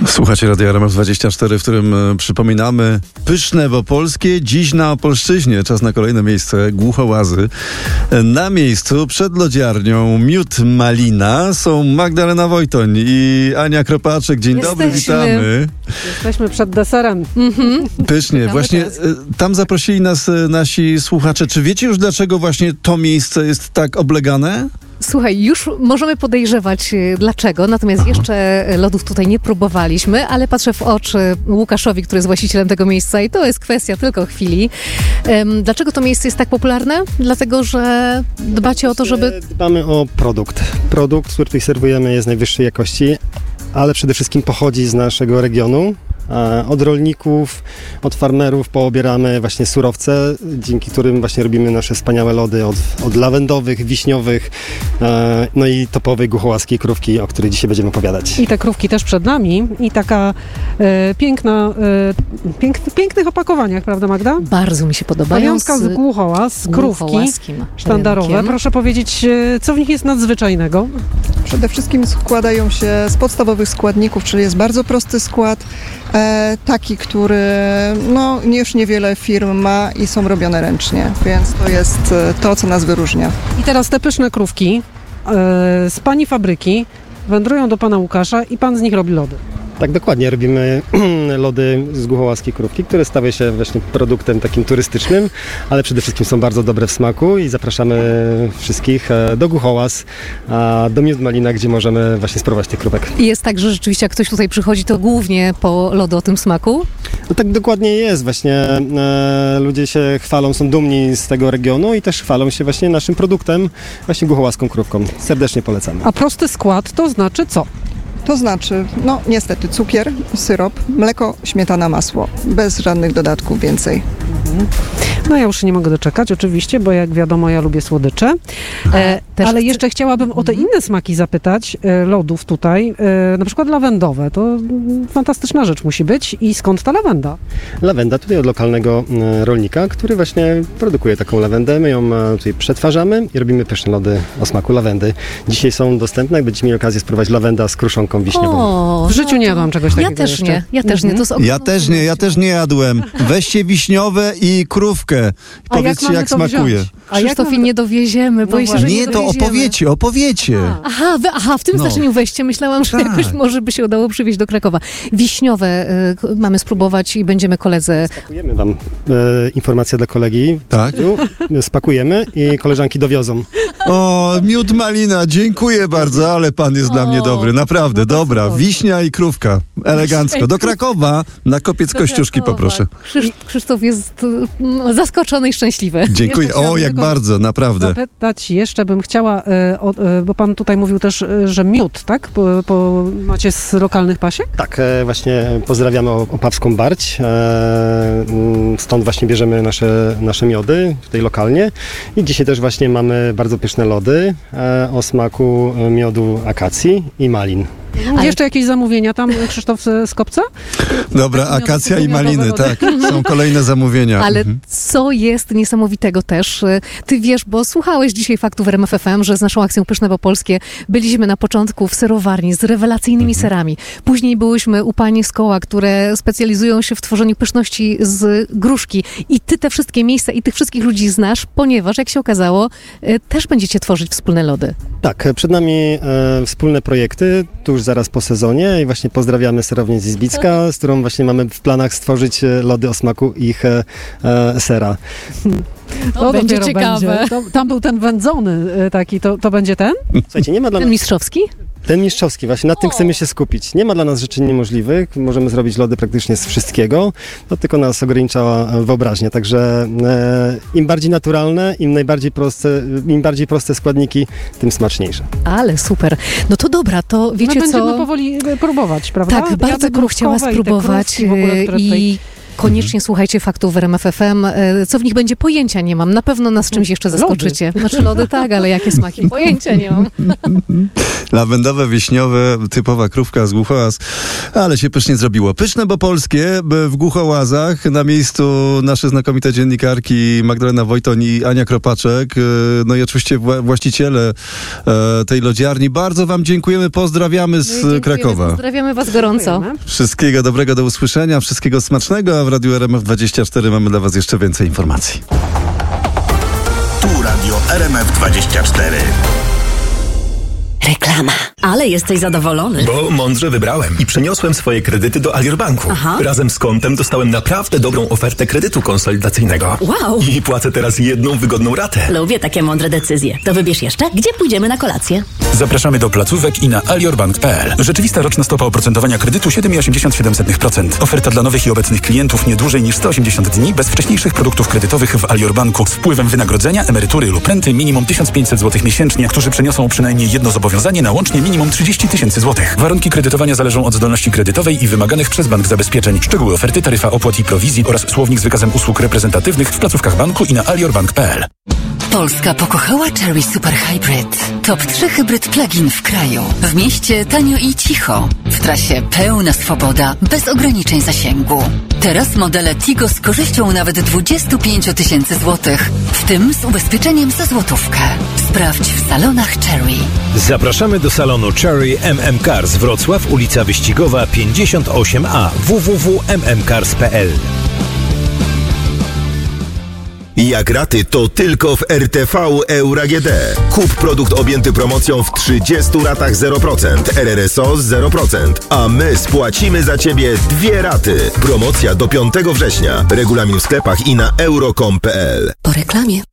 Słuchacie Radia RMF24, w którym przypominamy pyszne, bo polskie. Dziś na Opolszczyźnie czas na kolejne miejsce, Głuchołazy. Na miejscu przed lodziarnią Miód Malina są Magdalena Wojtoń i Ania Kropaczek. Dzień dobry, witamy. Jesteśmy przed deserem. Pysznie. Witamy Właśnie teraz. tam zaprosili nas nasi słuchacze. Czy wiecie już, dlaczego właśnie to miejsce jest tak oblegane? Słuchaj, już możemy podejrzewać dlaczego, natomiast jeszcze lodów tutaj nie próbowaliśmy, ale patrzę w oczy Łukaszowi, który jest właścicielem tego miejsca i to jest kwestia tylko chwili. Dlaczego to miejsce jest tak popularne? Dlatego, że dbacie o to, żeby... Dbamy o produkt. Produkt, który tutaj serwujemy, jest najwyższej jakości, ale przede wszystkim pochodzi z naszego regionu. Od rolników, od farmerów poobieramy właśnie surowce, dzięki którym właśnie robimy nasze wspaniałe lody od lawendowych, wiśniowych, no i topowej głuchołaskiej krówki, o której dzisiaj będziemy opowiadać. I te krówki też przed nami i taka piękna, w pięknych opakowaniach, prawda Magda? Bardzo mi się podobają. Pamiątka z Głuchołaz, z krówki głuchołaskim sztandarowe. rynkiem. Proszę powiedzieć, co w nich jest nadzwyczajnego? Przede wszystkim składają się z podstawowych składników, czyli jest bardzo prosty skład, taki, który już niewiele firm ma i są robione ręcznie, więc to jest to, co nas wyróżnia. I teraz te pyszne krówki z pani fabryki wędrują do pana Łukasza i pan z nich robi lody. Tak, dokładnie. Robimy lody z głuchołaskiej krówki, które stały się właśnie produktem takim turystycznym, ale przede wszystkim są bardzo dobre w smaku i zapraszamy wszystkich do Głuchołaz, do Miód Malina, gdzie możemy właśnie spróbować tych krówek. I jest tak, że rzeczywiście jak ktoś tutaj przychodzi, to głównie po lody o tym smaku? No tak dokładnie jest. Właśnie ludzie się chwalą, są dumni z tego regionu i też chwalą się właśnie naszym produktem, właśnie głuchołaską krówką. Serdecznie polecamy. A prosty skład to znaczy co? To znaczy, niestety cukier, syrop, mleko, śmietana, masło. Bez żadnych dodatków więcej. No ja już się nie mogę doczekać oczywiście, bo jak wiadomo ja lubię słodycze. Ale jeszcze chciałabym o te inne smaki zapytać, lodów tutaj, na przykład lawendowe. To fantastyczna rzecz musi być. I skąd ta lawenda? Lawenda tutaj od lokalnego rolnika, który właśnie produkuje taką lawendę. My ją tutaj przetwarzamy i robimy pyszne lody o smaku lawendy. Dzisiaj są dostępne, jak będziecie mieli okazję spróbować lawenda z kruszonką wiśniową. W życiu nie jadłam czegoś takiego jeszcze. Ja też nie. To jest Ja też nie jadłem. Weźcie wiśniowe i krówkę. Powiedzcie, jak smakuje. Krzysztofie, nie dowieziemy, boję się, że nie to dowieziemy. opowiecie. Aha, w tym znaczeniu weźcie. Myślałam, że jakoś może by się udało przywieźć do Krakowa. Wiśniowe mamy spróbować i będziemy koledze... Spakujemy wam informacja dla kolegi. Tak? Spakujemy i koleżanki dowiozą. O, Miód Malina, dziękuję bardzo, ale pan jest dla mnie dobry, naprawdę, dobra. Wiśnia i krówka, elegancko. Do Krakowa, na Kopiec Kościuszki poproszę. Krzysztof jest zaskoczony i szczęśliwy. Dziękuję, jak bardzo, naprawdę. Zapytać jeszcze bym chciała, bo pan tutaj mówił też, że miód, tak? Macie z lokalnych pasiek? Tak, właśnie pozdrawiamy Opawską Barć. Stąd właśnie bierzemy nasze miody tutaj lokalnie. I dzisiaj też właśnie mamy bardzo pyszne lody o smaku miodu akacji i malin. Jeszcze jakieś zamówienia tam, Krzysztof z Kopca? Dobra, akacja i maliny, tak. Są kolejne zamówienia. Ale co jest niesamowitego też, ty wiesz, bo słuchałeś dzisiaj faktów RMF FM, że z naszą akcją Pyszne po Polskie byliśmy na początku w serowarni z rewelacyjnymi serami. Później byłyśmy u pani z koła, które specjalizują się w tworzeniu pyszności z gruszki. I ty te wszystkie miejsca i tych wszystkich ludzi znasz, ponieważ, jak się okazało, też będziecie tworzyć wspólne lody. Tak, przed nami wspólne projekty, tuż zaraz po sezonie i właśnie pozdrawiamy serownię z Izbicka, z którą właśnie mamy w planach stworzyć lody o smaku ich sera. To będzie dopiero ciekawe. Będzie. Tam był ten wędzony taki, to będzie ten? Słuchajcie, nie ma dla Ten nas... mistrzowski? Ten mistrzowski, właśnie nad tym chcemy się skupić. Nie ma dla nas rzeczy niemożliwych, możemy zrobić lody praktycznie z wszystkiego, to tylko nas ogranicza wyobraźnia, także im bardziej naturalne, im bardziej proste składniki, tym smaczniejsze. Ale super. No to dobra, to wiecie My będziemy co? powoli próbować, prawda? Tak, bardzo bym chciała krówkowe spróbować i te krówki w ogóle, które tutaj Koniecznie słuchajcie faktów w RMF FM. Co w nich będzie, pojęcia nie mam. Na pewno nas czymś jeszcze zaskoczycie. Lody. Znaczy lody tak, ale jakie smaki? Pojęcia nie mam. Lawendowe, wiśniowe, typowa krówka z Głuchołaz, ale się pysznie zrobiło. Pyszne, bo polskie, w Głuchołazach, na miejscu nasze znakomite dziennikarki Magdalena Wojtoń i Ania Kropaczek, no i oczywiście właściciele tej lodziarni. Bardzo wam dziękujemy, pozdrawiamy z Krakowa. Pozdrawiamy was gorąco. Wszystkiego dobrego, do usłyszenia, wszystkiego smacznego, a w Radiu RMF24 mamy dla was jeszcze więcej informacji. Tu Radio RMF24. Reklama. Ale jesteś zadowolony. Bo mądrze wybrałem i przeniosłem swoje kredyty do Alior Banku. Aha. Razem z kontem dostałem naprawdę dobrą ofertę kredytu konsolidacyjnego. Wow. I płacę teraz jedną wygodną ratę. Lubię takie mądre decyzje. To wybierz jeszcze, gdzie pójdziemy na kolację. Zapraszamy do placówek i na aliorbank.pl. Rzeczywista roczna stopa oprocentowania kredytu 7,87%. Oferta dla nowych i obecnych klientów nie dłużej niż 180 dni bez wcześniejszych produktów kredytowych w Alior Banku z wpływem wynagrodzenia, emerytury lub renty minimum 1500 zł miesięcznie, którzy przeniosą przynajmniej jedno zobowiązanie na łącznie minimum 30 000 złotych. Warunki kredytowania zależą od zdolności kredytowej i wymaganych przez bank zabezpieczeń. Szczegóły oferty, taryfa opłat i prowizji oraz słownik z wykazem usług reprezentatywnych w placówkach banku i na aliorbank.pl. Polska pokochała Cherry Super Hybrid. Top 3 hybryd plug-in w kraju. W mieście tanio i cicho. W trasie pełna swoboda, bez ograniczeń zasięgu. Teraz modele Tigo z korzyścią nawet 25 000 złotych, w tym z ubezpieczeniem za złotówkę. Sprawdź w salonach Cherry. Zapraszamy do salonu Cherry MM Cars Wrocław, ulica Wyścigowa 58A, www.mmcars.pl. Jak raty, to tylko w RTV Euro AGD. Kup produkt objęty promocją w 30 ratach 0%, RRSO 0%, a my spłacimy za Ciebie 2 raty. Promocja do 5 września. Regulamin w sklepach i na euro.com.pl. Po reklamie.